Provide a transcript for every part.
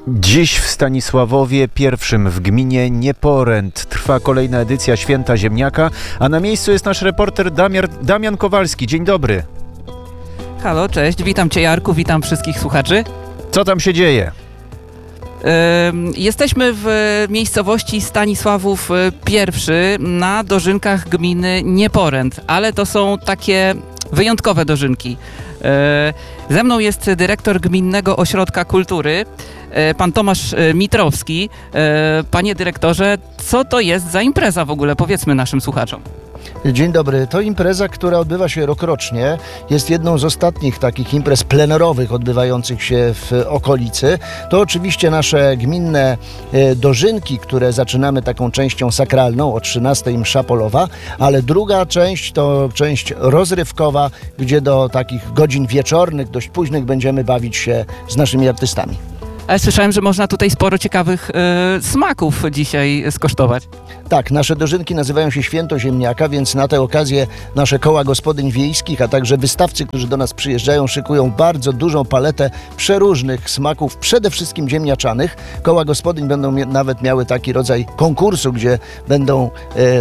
Dziś w Stanisławowie, pierwszym w gminie Nieporęt, trwa kolejna edycja Święta Ziemniaka, a na miejscu jest nasz reporter Damian Kowalski. Dzień dobry. Halo, cześć, witam Cię Jarku, witam wszystkich słuchaczy. Co tam się dzieje? Jesteśmy w miejscowości Stanisławów I na dożynkach gminy Nieporęt, ale to są takie wyjątkowe dożynki. Ze mną jest dyrektor Gminnego Ośrodka Kultury, pan Tomasz Mitrowski. Panie dyrektorze, co to jest za impreza w ogóle? Powiedzmy naszym słuchaczom. Dzień dobry. To impreza, która odbywa się rokrocznie. Jest jedną z ostatnich takich imprez plenerowych odbywających się w okolicy. To oczywiście nasze gminne dożynki, które zaczynamy taką częścią sakralną o 13:00 msza polowa, ale druga część to część rozrywkowa, gdzie do takich godzin wieczornych, dość późnych będziemy bawić się z naszymi artystami. Ale słyszałem, że można tutaj sporo ciekawych smaków dzisiaj skosztować. Tak, nasze dożynki nazywają się Święto Ziemniaka, więc na tę okazję nasze koła gospodyń wiejskich, a także wystawcy, którzy do nas przyjeżdżają, szykują bardzo dużą paletę przeróżnych smaków, przede wszystkim ziemniaczanych. Koła gospodyń będą nawet miały taki rodzaj konkursu, gdzie będą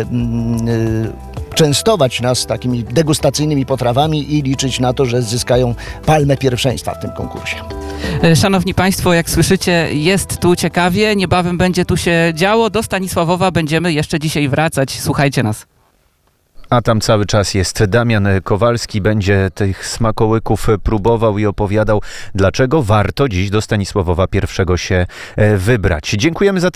częstować nas takimi degustacyjnymi potrawami i liczyć na to, że zyskają palmę pierwszeństwa w tym konkursie. Szanowni Państwo, jak słyszycie, jest tu ciekawie, niebawem będzie tu się działo. Do Stanisławowa będziemy jeszcze dzisiaj wracać. Słuchajcie nas. A tam cały czas jest Damian Kowalski, będzie tych smakołyków próbował i opowiadał, dlaczego warto dziś do Stanisławowa I się wybrać. Dziękujemy za ten